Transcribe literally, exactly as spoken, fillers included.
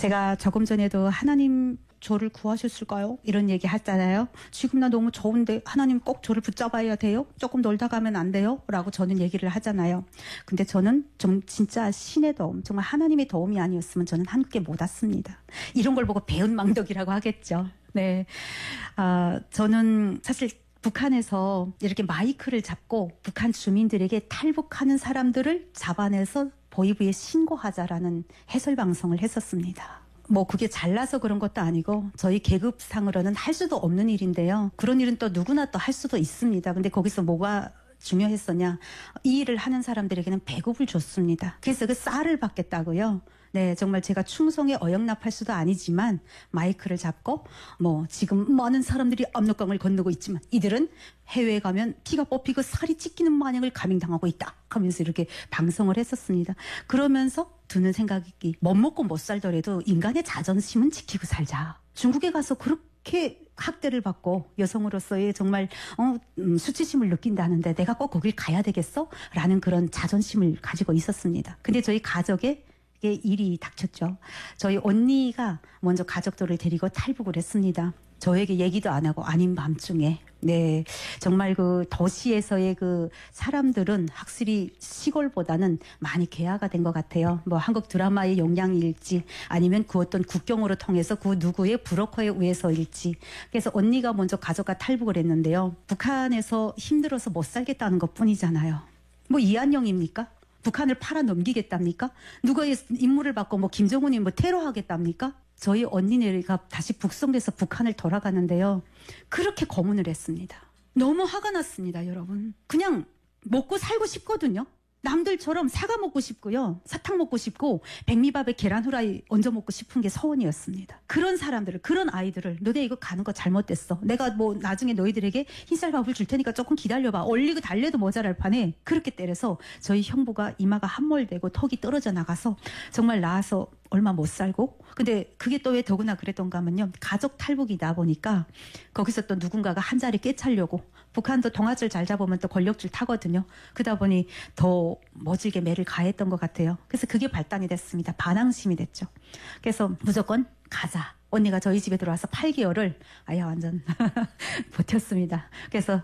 제가 조금 전에도 하나님 저를 구하셨을까요? 이런 얘기 했잖아요. 지금 나 너무 좋은데 하나님 꼭 저를 붙잡아야 돼요? 조금 놀다 가면 안 돼요? 라고 저는 얘기를 하잖아요. 근데 저는 좀 진짜 신의 도움, 정말 하나님의 도움이 아니었으면 저는 함께 못 왔습니다. 이런 걸 보고 배은망덕이라고 하겠죠. 네, 아, 저는 사실 북한에서 이렇게 마이크를 잡고 북한 주민들에게 탈북하는 사람들을 잡아내서 보이브에 신고하자라는 해설 방송을 했었습니다. 뭐 그게 잘나서 그런 것도 아니고 저희 계급상으로는 할 수도 없는 일인데요. 그런 일은 또 누구나 또 할 수도 있습니다. 근데 거기서 뭐가 중요했었냐? 이 일을 하는 사람들에게는 배급을 줬습니다. 그래서 그 쌀을 받겠다고요. 네, 정말 제가 충성에 어영납할 수도 아니지만 마이크를 잡고 뭐 지금 많은 사람들이 압록강을 건너고 있지만 이들은 해외에 가면 피가 뽑히고 살이 찢기는 마냥을 감행당하고 있다 하면서 이렇게 방송을 했었습니다. 그러면서 드는 생각이 못 먹고 못 살더라도 인간의 자존심은 지키고 살자. 중국에 가서 그렇게 학대를 받고 여성으로서의 정말 어, 음, 수치심을 느낀다는데 내가 꼭 거길 가야 되겠어? 라는 그런 자존심을 가지고 있었습니다. 근데 저희 가족에 일이 닥쳤죠. 저희 언니가 먼저 가족들을 데리고 탈북을 했습니다. 저에게 얘기도 안 하고 아닌 밤중에. 네, 정말 그 도시에서의 그 사람들은 확실히 시골보다는 많이 개화가 된 것 같아요. 뭐 한국 드라마의 영향일지 아니면 그 어떤 국경으로 통해서 그 누구의 브로커에 의해서일지. 그래서 언니가 먼저 가족과 탈북을 했는데요. 북한에서 힘들어서 못 살겠다는 것뿐이잖아요. 뭐 이한영입니까? 북한을 팔아 넘기겠답니까? 누가의 임무를 받고 뭐 김정은이 뭐 테러하겠답니까? 저희 언니네가 다시 북송돼서 북한을 돌아가는데요. 그렇게 고문을 했습니다. 너무 화가 났습니다, 여러분. 그냥 먹고 살고 싶거든요. 남들처럼 사과 먹고 싶고요. 사탕 먹고 싶고 백미밥에 계란 후라이 얹어 먹고 싶은 게 소원이었습니다. 그런 사람들을, 그런 아이들을 너네 이거 가는 거 잘못됐어. 내가 뭐 나중에 너희들에게 흰쌀밥을 줄 테니까 조금 기다려봐. 얼리고 달래도 모자랄 판에 그렇게 때려서 저희 형부가 이마가 함몰되고 턱이 떨어져 나가서 정말 나와서 얼마 못 살고. 근데 그게 또 왜 더구나 그랬던가 하면요. 가족 탈북이다 보니까 거기서 또 누군가가 한 자리 꿰차려고. 북한도 동아줄 잘 잡으면 또 권력줄 타거든요. 그러다 보니 더 머질게 매를 가했던 것 같아요. 그래서 그게 발단이 됐습니다. 반항심이 됐죠. 그래서 무조건 가자. 언니가 저희 집에 들어와서 팔 개월을 아예 완전 버텼습니다. 그래서